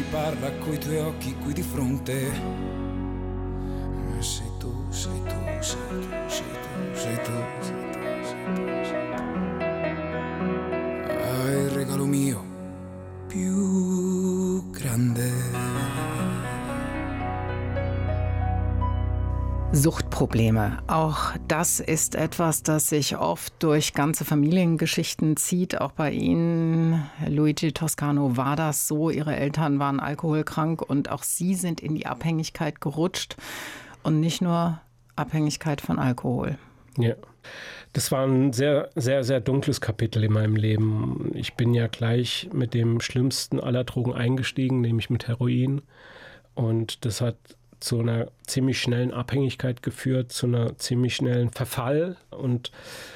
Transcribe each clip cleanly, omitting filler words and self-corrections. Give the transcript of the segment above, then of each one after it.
parla coi tuoi occhi qui di fronte. Sei tu, sei tu, sei tu, sei tu, sei tu, sei tu, sei tu, sei tu. Hai il regalo mio più grande. Suchtprobleme. Auch das ist etwas, das sich oft durch ganze Familiengeschichten zieht. Auch bei Ihnen, Luigi Toscano, war das so. Ihre Eltern waren alkoholkrank und auch Sie sind in die Abhängigkeit gerutscht. Und nicht nur Abhängigkeit von Alkohol. Ja, das war ein sehr, sehr, sehr dunkles Kapitel in meinem Leben. Ich bin ja gleich mit dem schlimmsten aller Drogen eingestiegen, nämlich mit Heroin. Und das hat zu einer ziemlich schnellen Abhängigkeit geführt, zu einer ziemlich schnellen Verfall. Und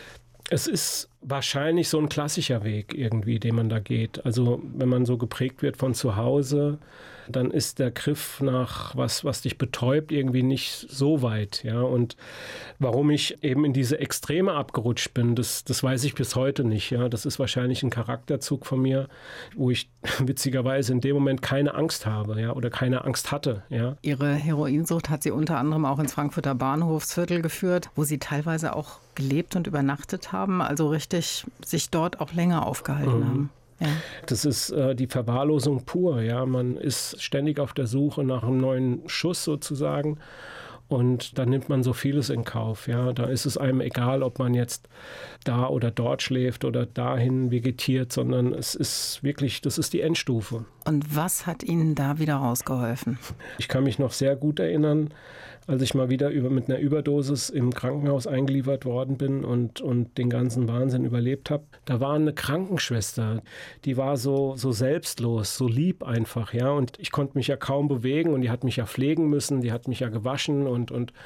es ist wahrscheinlich so ein klassischer Weg irgendwie, den man da geht. Also wenn man so geprägt wird von zu Hause, dann ist der Griff nach was dich betäubt, irgendwie nicht so weit. Ja? Und warum ich eben in diese Extreme abgerutscht bin, das weiß ich bis heute nicht. Ja? Das ist wahrscheinlich ein Charakterzug von mir, wo ich witzigerweise in dem Moment keine Angst habe, ja? Oder keine Angst hatte. Ja? Ihre Heroinsucht hat Sie unter anderem auch ins Frankfurter Bahnhofsviertel geführt, wo Sie teilweise auch gelebt und übernachtet haben, also richtig sich dort auch länger aufgehalten haben. Ja. Das ist die Verwahrlosung pur. Ja? Man ist ständig auf der Suche nach einem neuen Schuss sozusagen. Und dann nimmt man so vieles in Kauf. Ja? Da ist es einem egal, ob man jetzt da oder dort schläft oder dahin vegetiert, sondern es ist wirklich, das ist die Endstufe. Und was hat Ihnen da wieder rausgeholfen? Ich kann mich noch sehr gut erinnern, als ich mal wieder mit einer Überdosis im Krankenhaus eingeliefert worden bin und den ganzen Wahnsinn überlebt habe. Da war eine Krankenschwester, die war so selbstlos, so lieb einfach. Ja? Und ich konnte mich ja kaum bewegen und die hat mich ja pflegen müssen, die hat mich ja gewaschen und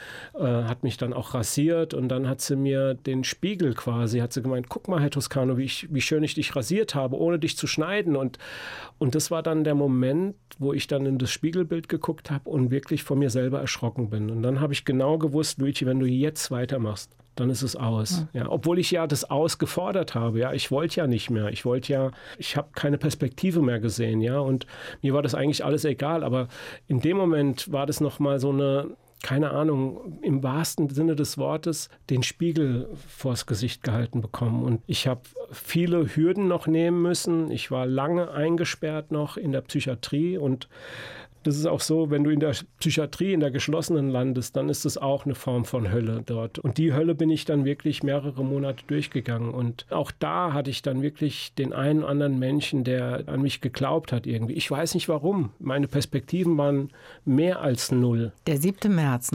hat mich dann auch rasiert. Und dann hat sie mir den Spiegel quasi, hat sie gemeint, guck mal, Herr Toscano, wie schön ich dich rasiert habe, ohne dich zu schneiden. Und das war dann der Moment, wo ich dann in das Spiegelbild geguckt habe und wirklich von mir selber erschrocken bin. Und dann habe ich genau gewusst, Luigi, wenn du jetzt weitermachst, dann ist es aus. Ja, obwohl ich ja das Aus gefordert habe. Ja, ich wollte ja nicht mehr. Ich habe keine Perspektive mehr gesehen. Ja, und mir war das eigentlich alles egal. Aber in dem Moment war das nochmal so eine, keine Ahnung, im wahrsten Sinne des Wortes den Spiegel vors Gesicht gehalten bekommen. Und ich habe viele Hürden noch nehmen müssen. Ich war lange eingesperrt noch in der Psychiatrie und das ist auch so, wenn du in der Psychiatrie, in der geschlossenen landest, dann ist es auch eine Form von Hölle dort. Und die Hölle bin ich dann wirklich mehrere Monate durchgegangen. Und auch da hatte ich dann wirklich den einen oder anderen Menschen, der an mich geglaubt hat irgendwie. Ich weiß nicht warum. Meine Perspektiven waren mehr als null. Der 7. März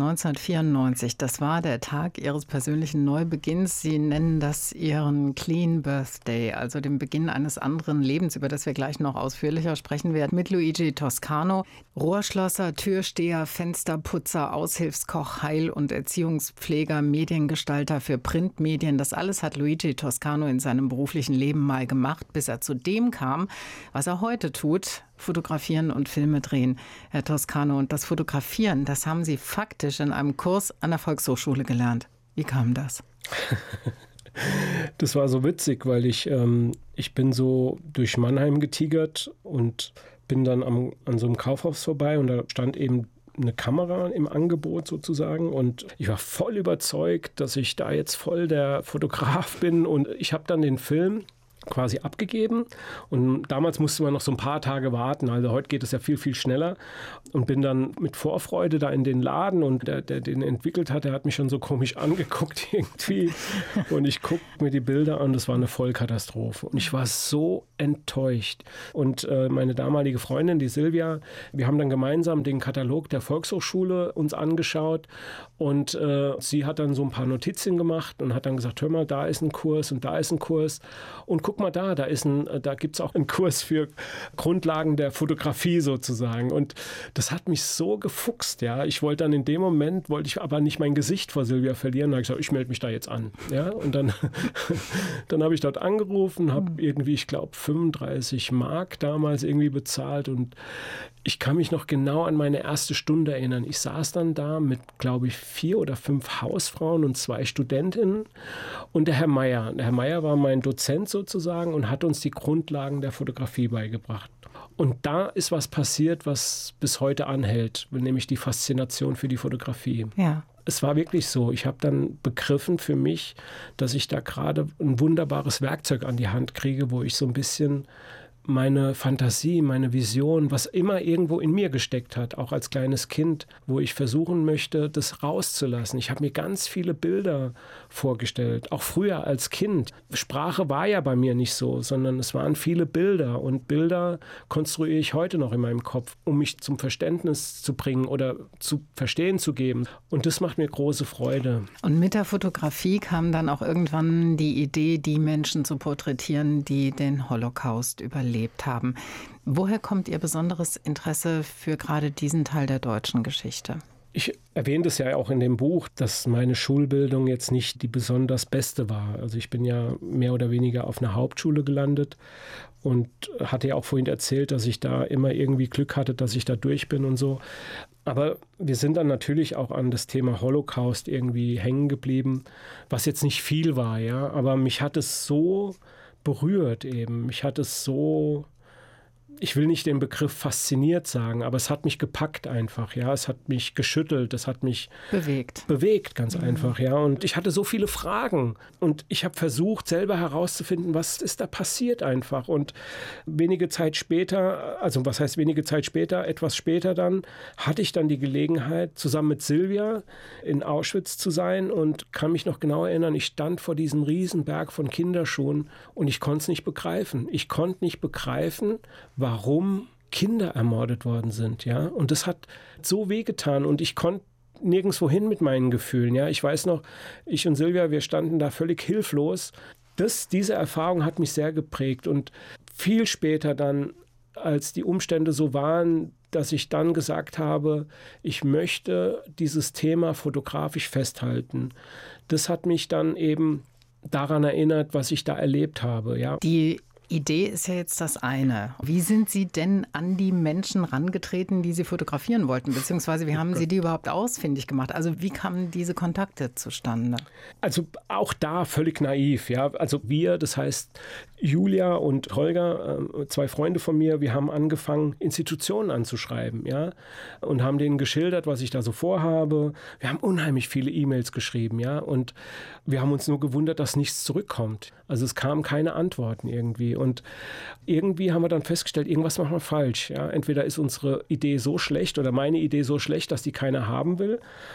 1994, das war der Tag Ihres persönlichen Neubeginns. Sie nennen das Ihren Clean Birthday, also den Beginn eines anderen Lebens, über das wir gleich noch ausführlicher sprechen werden, mit Luigi Toscano. Rohrschlosser, Türsteher, Fensterputzer, Aushilfskoch, Heil- und Erziehungspfleger, Mediengestalter für Printmedien. Das alles hat Luigi Toscano in seinem beruflichen Leben mal gemacht, bis er zu dem kam, was er heute tut: fotografieren und Filme drehen. Herr Toscano, und das Fotografieren, das haben Sie faktisch in einem Kurs an der Volkshochschule gelernt. Wie kam das? Das war so witzig, weil ich bin so durch Mannheim getigert und bin dann an so einem Kaufhaus vorbei und da stand eben eine Kamera im Angebot sozusagen und ich war voll überzeugt, dass ich da jetzt voll der Fotograf bin und ich habe dann den Film quasi abgegeben und damals musste man noch so ein paar Tage warten, also heute geht es ja viel, viel schneller und bin dann mit Vorfreude da in den Laden und der den entwickelt hat, der hat mich schon so komisch angeguckt irgendwie und ich gucke mir die Bilder an, das war eine Vollkatastrophe und ich war so enttäuscht und meine damalige Freundin, die Silvia, wir haben dann gemeinsam den Katalog der Volkshochschule uns angeschaut und sie hat dann so ein paar Notizen gemacht und hat dann gesagt, hör mal, da ist ein Kurs und da ist ein Kurs und guck mal da gibt es auch einen Kurs für Grundlagen der Fotografie sozusagen. Und das hat mich so gefuchst, ja. Ich wollte dann in dem Moment, aber nicht mein Gesicht vor Silvia verlieren. Da habe ich gesagt, ich melde mich da jetzt an. Ja? Und dann habe ich dort angerufen, habe irgendwie, ich glaube, 35 Mark damals irgendwie bezahlt und ich kann mich noch genau an meine erste Stunde erinnern. Ich saß dann da mit, glaube ich, 4 oder 5 Hausfrauen und 2 Studentinnen und der Herr Meier. Der Herr Meier war mein Dozent sozusagen und hat uns die Grundlagen der Fotografie beigebracht. Und da ist was passiert, was bis heute anhält, nämlich die Faszination für die Fotografie. Ja. Es war wirklich so. Ich habe dann begriffen für mich, dass ich da gerade ein wunderbares Werkzeug an die Hand kriege, wo ich so ein bisschen meine Fantasie, meine Vision, was immer irgendwo in mir gesteckt hat, auch als kleines Kind, wo ich versuchen möchte, das rauszulassen. Ich habe mir ganz viele Bilder vorgestellt, auch früher als Kind. Sprache war ja bei mir nicht so, sondern es waren viele Bilder und Bilder konstruiere ich heute noch in meinem Kopf, um mich zum Verständnis zu bringen oder zu verstehen zu geben. Und das macht mir große Freude. Und mit der Fotografie kam dann auch irgendwann die Idee, die Menschen zu porträtieren, die den Holocaust überlebt haben. Woher kommt Ihr besonderes Interesse für gerade diesen Teil der deutschen Geschichte? Ich erwähne das ja auch in dem Buch, dass meine Schulbildung jetzt nicht die besonders beste war. Also ich bin ja mehr oder weniger auf einer Hauptschule gelandet und hatte ja auch vorhin erzählt, dass ich da immer irgendwie Glück hatte, dass ich da durch bin und so. Aber wir sind dann natürlich auch an das Thema Holocaust irgendwie hängen geblieben, was jetzt nicht viel war, ja. Aber mich hat es so berührt eben. Mich hat es so, ich will nicht den Begriff fasziniert sagen, aber es hat mich gepackt einfach, ja. Es hat mich geschüttelt, es hat mich bewegt, ganz einfach, ja. Und ich hatte so viele Fragen und ich habe versucht, selber herauszufinden, was ist da passiert einfach. Und wenige Zeit später, also was heißt wenige Zeit später, etwas später dann, hatte ich dann die Gelegenheit, zusammen mit Silvia in Auschwitz zu sein und kann mich noch genau erinnern, ich stand vor diesem Riesenberg von Kinderschuhen und ich konnte es nicht begreifen. Ich konnte nicht begreifen, warum Kinder ermordet worden sind, ja. Und das hat so wehgetan und ich konnte nirgendwo hin mit meinen Gefühlen, ja. Ich weiß noch, ich und Silvia, wir standen da völlig hilflos. Diese Erfahrung hat mich sehr geprägt und viel später dann, als die Umstände so waren, dass ich dann gesagt habe, ich möchte dieses Thema fotografisch festhalten. Das hat mich dann eben daran erinnert, was ich da erlebt habe, ja. Die Idee ist ja jetzt das eine. Wie sind Sie denn an die Menschen rangetreten, die Sie fotografieren wollten? Beziehungsweise wie haben Sie die überhaupt ausfindig gemacht? Also wie kamen diese Kontakte zustande? Also auch da völlig naiv. Ja. Also wir, das heißt Julia und Holger, 2 Freunde von mir, wir haben angefangen, Institutionen anzuschreiben, ja, und haben denen geschildert, was ich da so vorhabe. Wir haben unheimlich viele E-Mails geschrieben, ja, und wir haben uns nur gewundert, dass nichts zurückkommt. Also es kamen keine Antworten irgendwie. Und irgendwie haben wir dann festgestellt, irgendwas machen wir falsch. Ja? Entweder ist unsere Idee so schlecht oder meine Idee so schlecht, dass die keiner haben will.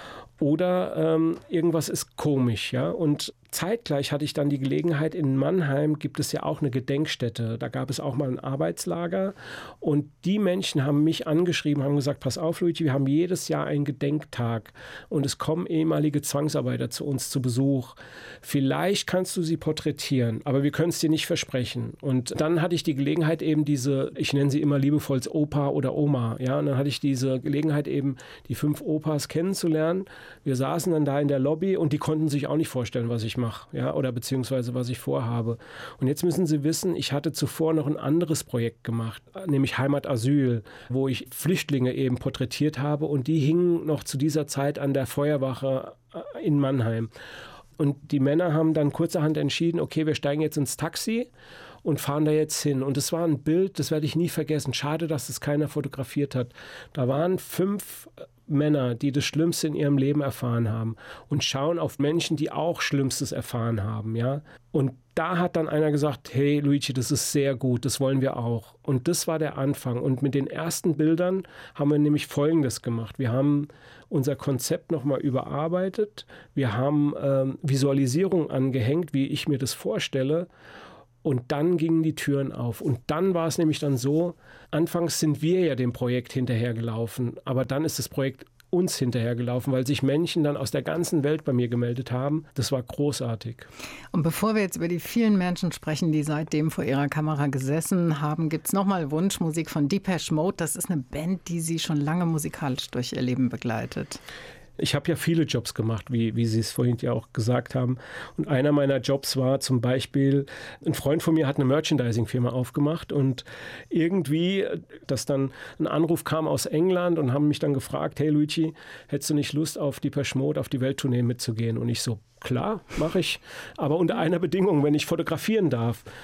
Oder irgendwas ist komisch. Ja? Und zeitgleich hatte ich dann die Gelegenheit, in Mannheim gibt es ja auch eine Gedenkstätte. Da gab es auch mal ein Arbeitslager. Und die Menschen haben mich angeschrieben, haben gesagt, pass auf, Luigi, wir haben jedes Jahr einen Gedenktag. Und es kommen ehemalige Zwangsarbeiter zu uns zu Besuch. Vielleicht kannst du sie porträtieren, aber wir können es dir nicht versprechen. Und dann hatte ich die Gelegenheit eben ich nenne sie immer liebevoll Opa oder Oma. Ja? Und dann hatte ich diese Gelegenheit eben, die 5 Opas kennenzulernen. Wir saßen dann da in der Lobby und die konnten sich auch nicht vorstellen, was ich mache, ja, oder beziehungsweise was ich vorhabe. Und jetzt müssen Sie wissen, ich hatte zuvor noch ein anderes Projekt gemacht, nämlich Heimatasyl, wo ich Flüchtlinge eben porträtiert habe und die hingen noch zu dieser Zeit an der Feuerwache in Mannheim. Und die Männer haben dann kurzerhand entschieden, okay, wir steigen jetzt ins Taxi und fahren da jetzt hin. Und es war ein Bild, das werde ich nie vergessen. Schade, dass es keiner fotografiert hat. Da waren 5 Männer, die das Schlimmste in ihrem Leben erfahren haben und schauen auf Menschen, die auch Schlimmstes erfahren haben, ja. Und da hat dann einer gesagt, hey Luigi, das ist sehr gut, das wollen wir auch. Und das war der Anfang. Und mit den ersten Bildern haben wir nämlich Folgendes gemacht. Wir haben unser Konzept nochmal überarbeitet. Wir haben Visualisierung angehängt, wie ich mir das vorstelle. Und dann gingen die Türen auf. Und dann war es nämlich dann so, anfangs sind wir ja dem Projekt hinterhergelaufen, aber dann ist das Projekt uns hinterhergelaufen, weil sich Menschen dann aus der ganzen Welt bei mir gemeldet haben. Das war großartig. Und bevor wir jetzt über die vielen Menschen sprechen, die seitdem vor ihrer Kamera gesessen haben, gibt es nochmal Wunschmusik von Depeche Mode. Das ist eine Band, die Sie schon lange musikalisch durch ihr Leben begleitet. Ich habe ja viele Jobs gemacht, wie Sie es vorhin ja auch gesagt haben. Und einer meiner Jobs war zum Beispiel, ein Freund von mir hat eine Merchandising-Firma aufgemacht und irgendwie, dass dann ein Anruf kam aus England und haben mich dann gefragt, hey Luigi, hättest du nicht Lust auf Depeche Mode, auf die Welttournee mitzugehen? Und ich so, klar, mache ich, aber unter einer Bedingung, wenn ich fotografieren darf.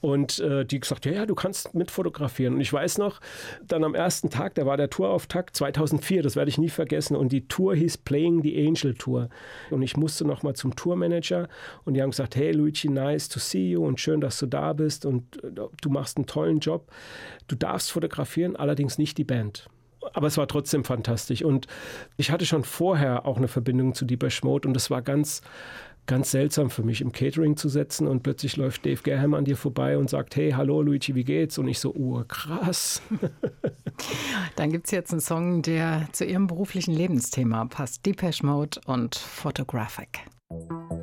Und die gesagt, ja, du kannst mitfotografieren. Und ich weiß noch, dann am ersten Tag, da war der Tourauftakt 2004, das werde ich nie vergessen. Und die Tour hieß Playing the Angel Tour. Und ich musste noch mal zum Tourmanager und die haben gesagt, hey Luigi, nice to see you und schön, dass du da bist und du machst einen tollen Job. Du darfst fotografieren, allerdings nicht die Band. Aber es war trotzdem fantastisch. Und ich hatte schon vorher auch eine Verbindung zu Depeche Mode und das war ganz seltsam für mich, im Catering zu sitzen und plötzlich läuft Dave Garham an dir vorbei und sagt, hey, hallo Luigi, wie geht's? Und ich so, krass. Dann gibt es jetzt einen Song, der zu Ihrem beruflichen Lebensthema passt. Depeche Mode und Photographic.